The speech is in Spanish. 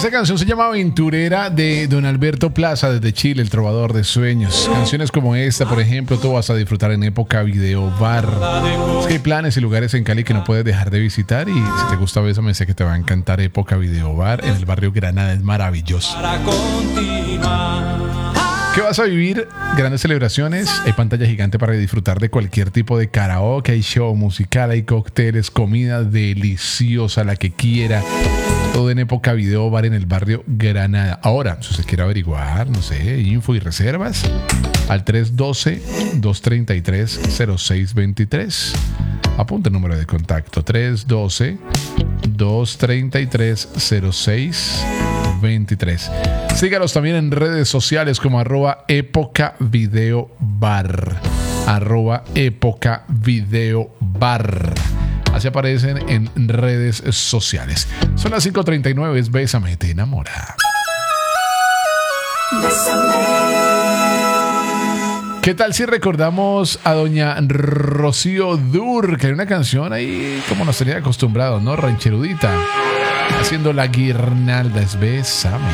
Esta canción se llama Aventurera de Don Alberto Plaza desde Chile, el trovador de sueños. Canciones como esta, por ejemplo, tú vas a disfrutar en Época Video Bar. Es que hay planes y lugares en Cali que no puedes dejar de visitar y si te gusta Bésame sé que te va a encantar Época Video Bar en el barrio Granada, es maravilloso. ¿Qué vas a vivir? Grandes celebraciones, hay pantalla gigante para disfrutar de cualquier tipo de karaoke, hay show musical, hay cócteles, comida deliciosa, la que quiera. Todo en Época Video Bar en el barrio Granada. Ahora, si usted quiere averiguar, no sé, info y reservas, al 312-233-0623. Apunta el número de contacto, 312-233-0623. Sígalos también en redes sociales como @Época Video Bar. @Época Video Bar. Así aparecen en redes sociales. Son las 5:39, es Bésame, te enamora. ¿Qué tal si recordamos a doña Rocío Dur, que hay una canción ahí como nos tenía acostumbrados, ¿no? Rancherudita, haciendo la guirnalda, es Bésame.